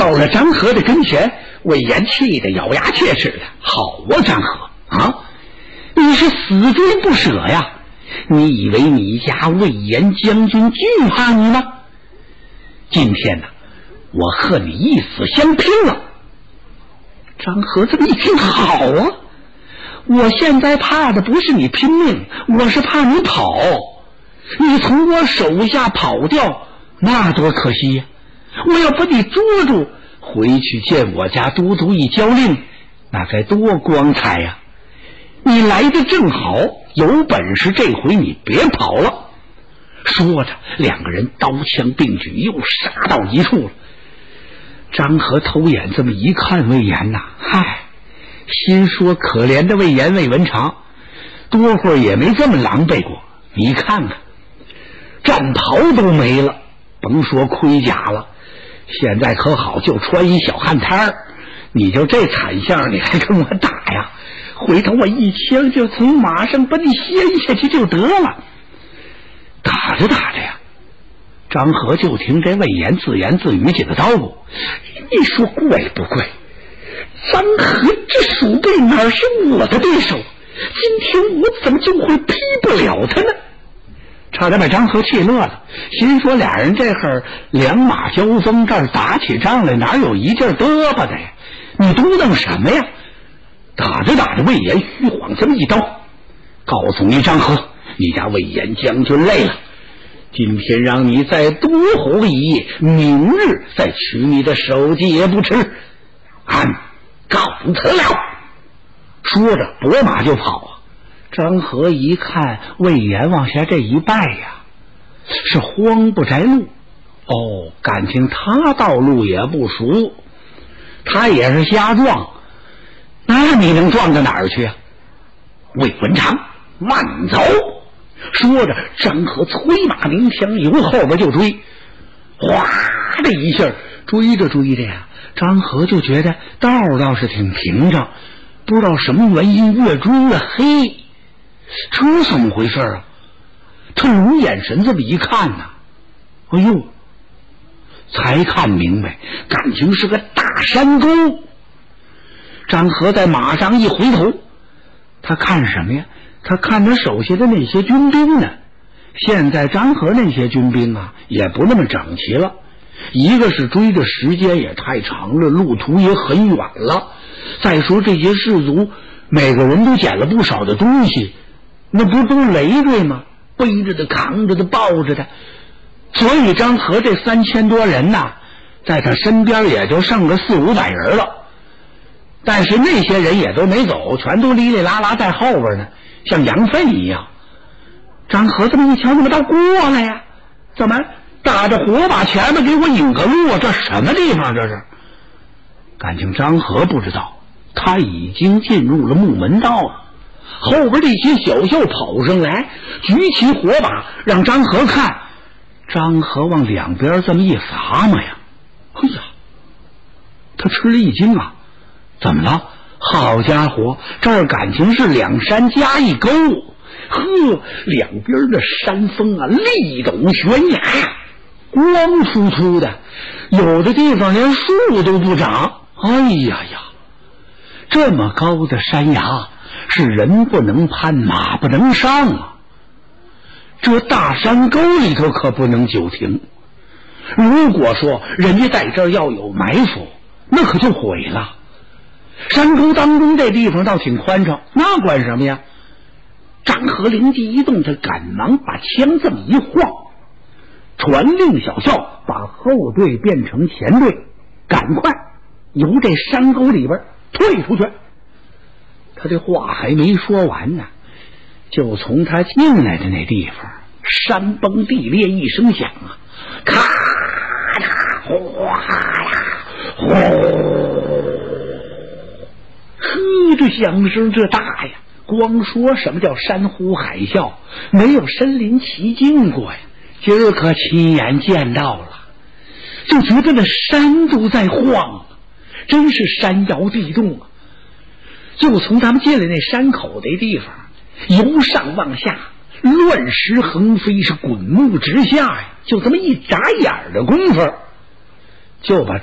到了张和的跟前，魏延气得咬牙切齿的：“好啊，张和啊，你是死追不舍呀！你以为你家魏延将军惧怕你吗？今天呢，我和你一死相拼了！”张和这么一听，好啊，我现在怕的不是你拼命，我是怕你跑。你从我手下跑掉，那多可惜呀！我要把你捉住，回去见我家都督一交令，那该多光彩呀！你来的正好，有本事这回你别跑了。说着，两个人刀枪并举，又杀到一处了。张和偷眼这么一看魏延呐，心说可怜的魏延魏文长，多会儿也没这么狼狈过。你看看，战袍都没了，甭说盔甲了，现在可好，就穿一小汗衫儿。你就这惨相，你还跟我打呀？回头我一枪就从马上把你掀下去就得了。打着打着呀，张和就听这魏延自言自语起了叨咕：“你说怪不怪？张和这鼠辈哪是我的对手？今天我怎么就会劈不了他呢？”差点把张和气乐了，心说俩人这会儿两马交锋，这儿打起仗来，哪有一劲嘚吧的呀？你嘟囔什么呀？打着打着，魏延虚晃这么一刀，告诉你张和，你家魏延将军累了，今天让你再多活一夜，明日再取你的首级也不迟。俺告辞了。说着拨马就跑啊。张和一看魏延往下这一拜呀，是慌不择路。感情他道路也不熟，他也是瞎撞，那你能撞到哪儿去啊？魏文长，慢走！说着，张和催马鸣枪，由后边就追。哗的一下，追着追着呀，张和就觉得道倒是挺平整，不知道什么原因越追越黑。这怎么回事啊？他拢眼神这么一看呢，哎呦，才看明白，感情是个大山沟。张和在马上一回头，他看什么呀？他看他手下的那些军兵呢。现在张和那些军兵啊，也不那么整齐了。一个是追的时间也太长了，路途也很远了。再说这些士卒，每个人都捡了不少的东西，那不都累赘吗？背着的、扛着的、抱着的。所以张和这3000多人呐，在他身边也就剩个400-500人了。但是那些人也都没走，全都哩哩啦啦在后边呢，像羊粪一样。张和这么一瞧，怎么倒过来呀？怎么打着火把前面给我引个路？这什么地方这是？感情张和不知道，他已经进入了木门道了。后边这些小校跑上来，举起火把让张和看。张和往两边这么一撒嘛呀，哎呀，他吃了一惊啊！怎么了？好家伙，这儿感情是两山加一沟，两边的山峰啊，立陡悬崖，光秃秃的，有的地方连树都不长。哎呀呀，这么高的山崖，是人不能攀，马不能上啊！这大山沟里头可不能久停，如果说人家在这儿要有埋伏，那可就毁了。山沟当中这地方倒挺宽敞，那管什么呀？张和灵机一动，他赶忙把枪这么一晃，传令小校把后队变成前队，赶快由这山沟里边退出去。他这话还没说完呢，就从他进来的那地方，山崩地裂一声响啊，咔嚓哗啦呼，这响声这大呀！光说什么叫山呼海啸，没有身临其境过呀。今儿可亲眼见到了，就觉得那山都在晃，真是山摇地动啊！就从咱们进来那山口的地方，由上往下乱石横飞，是滚木直下呀！就这么一眨眼的功夫，就把